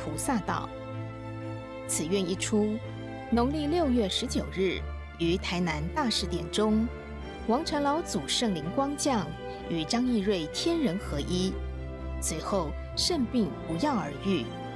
菩萨道。此愿一出，农历6月19日，于台南大士殿中，王长老祖圣灵光降，与张义瑞天人合一，随后肾病不药而愈。